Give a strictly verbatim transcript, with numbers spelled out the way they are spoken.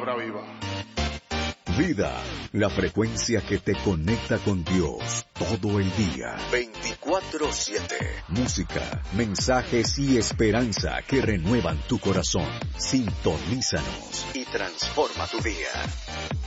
palabra viva. Vida, la frecuencia que te conecta con Dios todo el día. veinticuatro siete. Música, mensajes y esperanza que renuevan tu corazón. Sintonízanos y transforma tu día.